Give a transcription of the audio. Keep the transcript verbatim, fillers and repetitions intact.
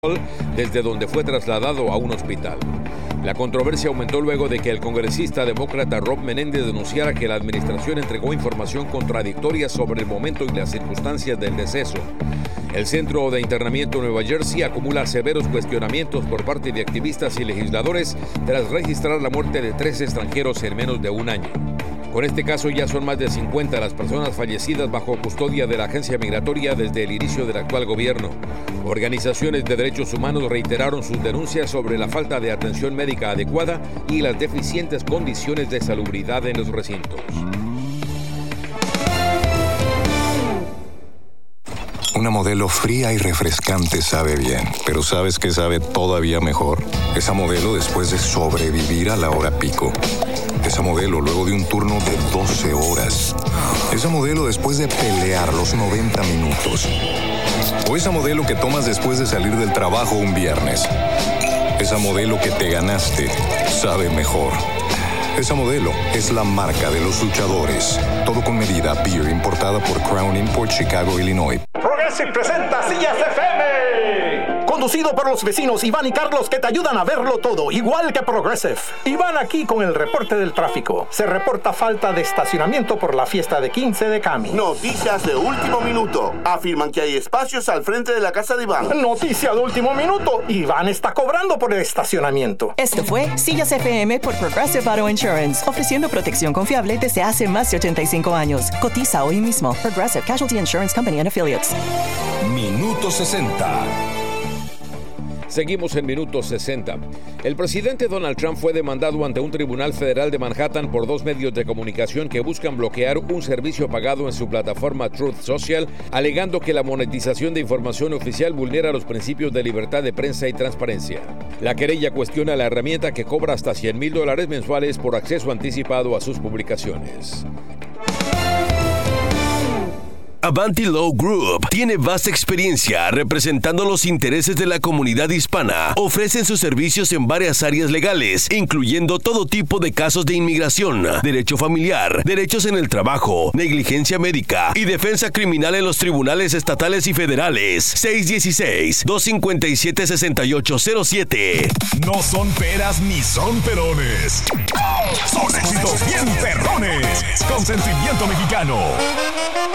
desde donde fue trasladado a un hospital. La controversia aumentó luego de que el congresista demócrata Rob Menéndez denunciara que la administración entregó información contradictoria sobre el momento y las circunstancias del deceso. El Centro de Internamiento de Nueva Jersey acumula severos cuestionamientos por parte de activistas y legisladores tras registrar la muerte de tres extranjeros en menos de un año. Con este caso ya son más de cincuenta las personas fallecidas bajo custodia de la agencia migratoria desde el inicio del actual gobierno. Organizaciones de derechos humanos reiteraron sus denuncias sobre la falta de atención médica adecuada y las deficientes condiciones de salubridad en los recintos. Una Modelo fría y refrescante sabe bien, pero ¿sabes qué sabe todavía mejor? Esa Modelo después de sobrevivir a la hora pico. Esa Modelo luego de un turno de doce horas. Esa Modelo después de pelear los noventa minutos. O esa Modelo que tomas después de salir del trabajo un viernes. Esa Modelo que te ganaste sabe mejor. Esa Modelo es la marca de los luchadores. Todo con medida. Beer importada por Crown Imports, Chicago, Illinois. Progressive presenta Sillas F M. Conducido por los vecinos Iván y Carlos, que te ayudan a verlo todo, igual que Progressive. Iván aquí con el reporte del tráfico. Se reporta falta de estacionamiento por la fiesta de quince de Cami. Noticias de último minuto. Afirman que hay espacios al frente de la casa de Iván. Noticia de último minuto. Iván está cobrando por el estacionamiento. Esto fue Sillas F M por Progressive Auto Insurance, ofreciendo protección confiable desde hace más de ochenta y cinco años. Cotiza hoy mismo. Progressive Casualty Insurance Company and Affiliates. Minuto sesenta. Seguimos en Minuto sesenta. El presidente Donald Trump fue demandado ante un tribunal federal de Manhattan por dos medios de comunicación que buscan bloquear un servicio pagado en su plataforma Truth Social, alegando que la monetización de información oficial vulnera los principios de libertad de prensa y transparencia. La querella cuestiona la herramienta que cobra hasta cien mil dólares mensuales por acceso anticipado a sus publicaciones. Avanti Law Group tiene vasta experiencia representando los intereses de la comunidad hispana. Ofrecen sus servicios en varias áreas legales, incluyendo todo tipo de casos de inmigración, derecho familiar, derechos en el trabajo, negligencia médica y defensa criminal en los tribunales estatales y federales. seis uno seis, dos cinco siete, seis ocho cero siete. No son peras ni son perones. Son éxitos bien perrones. Con sentimiento mexicano.